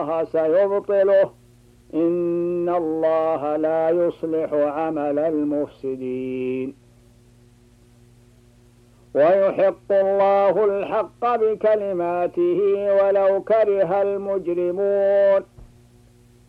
الله سيبطله إن الله لا يصلح عمل المفسدين. ويحق الله الحق بكلماته ولو كره المجرمون.